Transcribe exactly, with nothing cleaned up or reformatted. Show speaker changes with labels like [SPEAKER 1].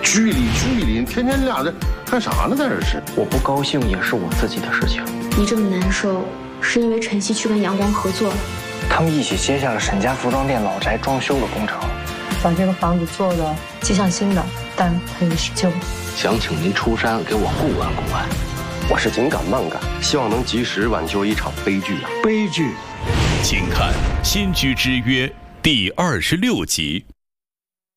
[SPEAKER 1] 居里居里，天天俩人干啥呢？在这是。
[SPEAKER 2] 我不高兴也是我自己的事情。
[SPEAKER 3] 你这么难受，是因为晨曦去跟阳光合作了。
[SPEAKER 2] 他们一起接下了沈家服装店老宅装修的工程，
[SPEAKER 4] 把这个房子做的既像新的，但它也是旧的。
[SPEAKER 5] 想请您出山给我顾问顾问。
[SPEAKER 6] 我是紧赶慢赶，希望能及时挽救一场悲剧啊！
[SPEAKER 1] 悲剧。
[SPEAKER 7] 请看《新居之约》第二十六集。